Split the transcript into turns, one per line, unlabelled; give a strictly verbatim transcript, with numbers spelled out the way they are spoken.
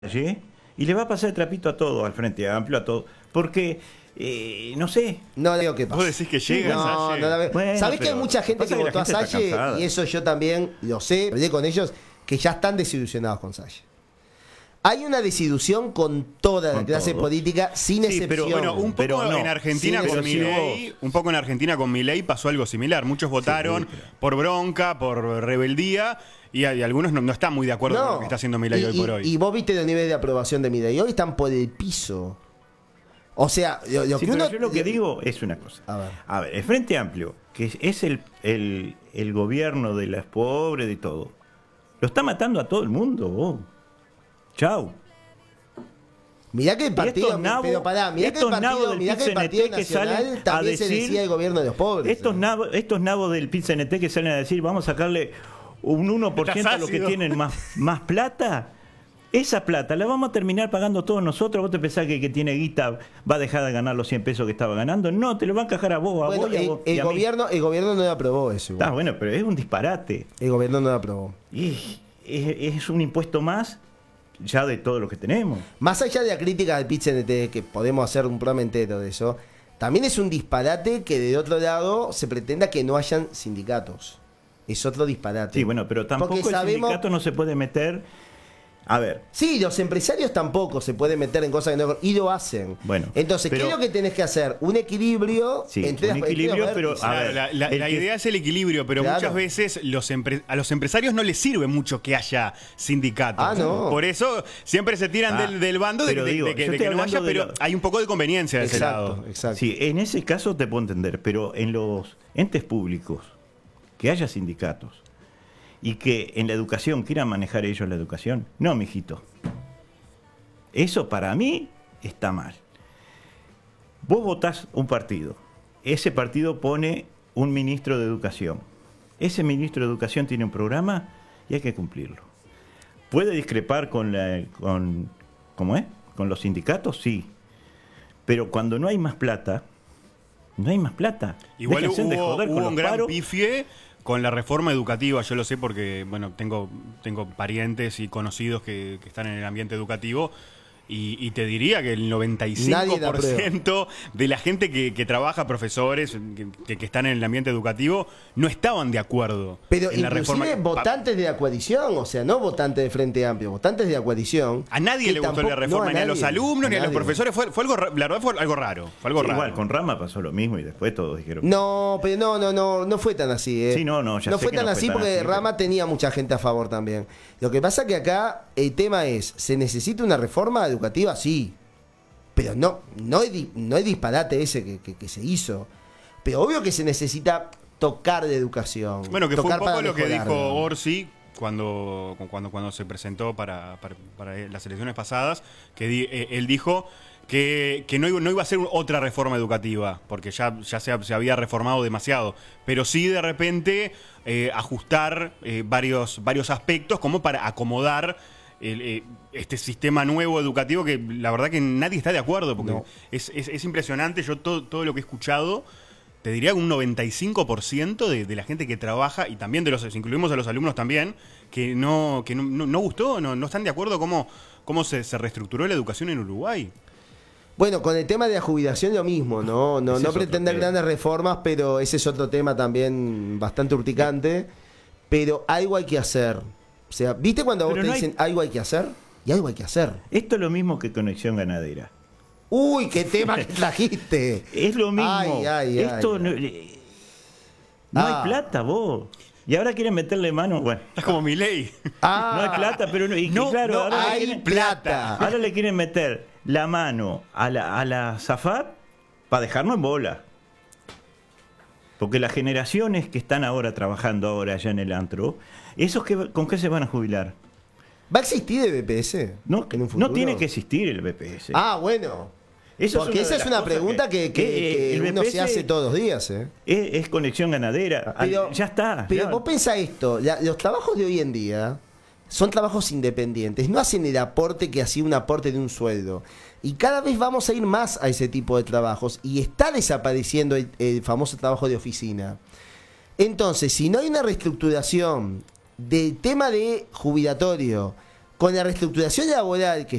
calle y le va a pasar el trapito a todo, al Frente Amplio, a todo, porque, eh, no sé.
No digo que pasa.
¿Vos decís que llega
no,
a Salle?
No la veo.
Bueno,
¿Sabés que hay mucha gente que,
que
votó a
gente
Salle? Y eso yo también lo sé, hablé con ellos, que ya están desilusionados con Salle. Hay una desilusión con toda la clase
todo.
política, sin
Sí,
excepción.
pero bueno, un poco
Pero no,
en Argentina
sin
con
excepción.
Milei, un poco en Argentina con Milei pasó algo similar. Muchos votaron
Sí, pero-
por bronca, por rebeldía, y, y algunos no, no están muy de acuerdo con lo que está haciendo Milei
y,
hoy por
y-
hoy.
Y vos viste los niveles de aprobación de Milei. Hoy están por el piso. O sea, lo, lo
Sí,
que
pero
uno.
yo lo que digo es una cosa.
A ver.
A ver, el Frente Amplio, que es- es el, el, el gobierno de las pobres, de todo, lo está matando a todo el mundo, vos. Chau.
Mirá que el partido.
estos nabos-
pero pará, mirá que el
estos nabos
partido,
del
mirá que el
P C N T
partido
que
Nacional
salen a
también se
decir-
decía el gobierno de los pobres.
Estos
¿eh?
nabos, estos nabos del P C N T que salen a decir, vamos a sacarle un uno por ciento a los que
ácido.
tienen más, más plata. Esa plata la vamos a terminar pagando todos nosotros. ¿Vos te pensás que el que tiene guita va a dejar de ganar los cien pesos que estaba ganando? No, te lo van a encajar a vos, a
Bueno,
vos y a
el,
vos.
el
y a mí.
gobierno, el gobierno no lo aprobó eso. igual.
Está bueno, pero es un disparate.
El gobierno no lo aprobó.
Y es, es un impuesto más ya de todo lo que tenemos.
Más allá de la crítica del P C N T, que podemos hacer un programa entero de eso, también es un disparate que de otro lado se pretenda que no hayan sindicatos. Es otro disparate.
Sí, bueno, pero tampoco
Porque
el
sabemos-
sindicato no se puede meter. A ver,
Sí, los empresarios tampoco se pueden meter en cosas que no... Y lo hacen.
Bueno,
Entonces,
pero-
¿qué es lo que tenés que hacer? Un equilibrio
Sí,
entre
un
las- entre
equilibrio,
los
pero,
vértices.
a
Claro,
ver,
la, la-
el
la
que-
idea es el equilibrio, pero
Claro.
muchas veces los empre- a los empresarios no les sirve mucho que haya sindicatos.
Ah, no.
Por eso siempre se tiran
Ah,
del, del bando de,
pero
de-
digo,
de que,
yo
de
estoy
que no haya,
hablando de
pero
lo-
hay un poco de conveniencia de ese
Exacto,
lado.
exacto.
Sí, en ese caso te puedo entender, pero en los entes públicos, que haya sindicatos y que en la educación quieran manejar ellos la educación, no, mijito. Eso para mí está mal. Vos votás un partido, ese partido pone un ministro de educación. Ese ministro de educación tiene un programa y hay que cumplirlo. ¿Puede discrepar con la, con, ¿cómo es? ¿Con los sindicatos? Sí. Pero cuando no hay más plata, no hay más plata.
Igual
Déjense de
hubo,
joder con
hubo
los
un gran
paros.
pifie con la reforma educativa. Yo lo sé porque, bueno, tengo, tengo parientes y conocidos que, que están en el ambiente educativo. Y, y te diría que el noventa y cinco por ciento de la gente que, que trabaja, profesores que, que están en el ambiente educativo, no estaban de acuerdo
Pero
en la
inclusive
reforma.
votantes de la coalición, o sea, no votantes de Frente Amplio, votantes de la coalición.
A nadie
que
le gustó
tampoco-
la reforma,
no,
ni a los
nadie,
alumnos, ni a los
nadie.
profesores. Fue, fue algo, ra- la verdad fue algo raro. Fue algo
Sí,
raro.
igual, con Rama pasó lo mismo y después todos dijeron...
No, pero no, no, no, no fue tan así, ¿eh?
Sí, no, no, ya sé
fue
que
tan
no fue
así
tan
porque
así, pero-
Rama tenía mucha gente a favor también. Lo que pasa que acá el tema es, ¿se necesita una reforma educativa? Sí. Pero no, no es, di- no es disparate ese que, que- que se hizo. Pero obvio que se necesita tocar de educación.
Bueno, que fue un
tocar
poco
para
lo que
mejorarlo.
dijo Orsi cuando, cuando, cuando se presentó para, para, para las elecciones pasadas, que di- eh, él dijo que, que no, iba, no iba a ser otra reforma educativa, porque ya, ya se, se había reformado demasiado, pero sí de repente eh, ajustar eh, varios, varios aspectos como para acomodar el, eh, este sistema nuevo educativo que la verdad que nadie está de acuerdo, porque
No.
es, es, es impresionante. Yo todo, todo lo que he escuchado, te diría que un noventa y cinco por ciento de, de la gente que trabaja, y también de los, si incluimos a los alumnos también, que no, que no, no, no gustó, no, no están de acuerdo cómo, cómo se, se reestructuró la educación en Uruguay.
Bueno, con el tema de la jubilación lo mismo, ¿no? No,
Ese
no
es otro
pretender
tema.
grandes reformas, pero ese es otro tema también bastante urticante. Pero algo hay que hacer. O sea, ¿viste cuando a vos
Pero
te
no hay-
dicen algo hay que hacer? Y algo hay que hacer.
Esto es lo mismo que Conexión Ganadera.
Uy, qué tema que trajiste.
Es lo mismo.
Ay, ay,
Esto
ay.
no, eh, no
Ah.
hay plata, vos. Y ahora quieren meterle mano. Bueno,
Estás como mi ley.
Ah,
no hay plata, pero no. Y que,
No,
claro,
no
ahora, le
hay
quieren,
plata.
ahora le quieren meter la mano a la, a la Zafat para dejarnos en bola. Porque las generaciones que están ahora trabajando ahora allá en el antro, ¿esos que, con qué se van a jubilar?
¿Va a existir el B P S?
No,
en un futuro?
no tiene que existir el B P S.
Ah, bueno.
Eso
Porque
una
esa
de
es
las
una
cosas
pregunta que, que-
eh,
que
el
uno
B P S
se hace todos los días, ¿eh?
Es, es Conexión Ganadera.
Pero,
ya está.
Pero
ya.
vos pensá esto, la- los trabajos de hoy en día son trabajos independientes, no hacen el aporte que hacía un aporte de un sueldo. Y cada vez vamos a ir más a ese tipo de trabajos y está desapareciendo el, el famoso trabajo de oficina. Entonces, si no hay una reestructuración del tema de jubilatorio con la reestructuración laboral que